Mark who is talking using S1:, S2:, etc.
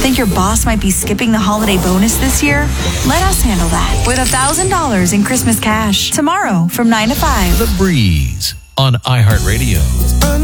S1: Think your boss might be skipping the holiday bonus this year? Let us handle that with $1,000 in Christmas cash tomorrow from 9 to 5.
S2: The Breeze on iHeartRadio.